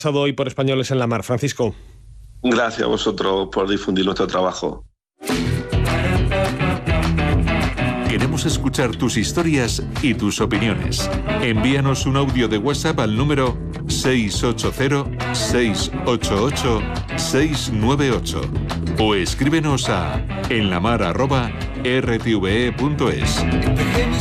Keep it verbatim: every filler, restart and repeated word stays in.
Pasado hoy por Españoles en la Mar. Francisco. Gracias a vosotros por difundir nuestro trabajo. Queremos escuchar tus historias y tus opiniones. Envíanos un audio de WhatsApp al número seis ocho cero, seis ocho ocho, seis nueve ocho o escríbenos a enlamar arroba r t v e punto es.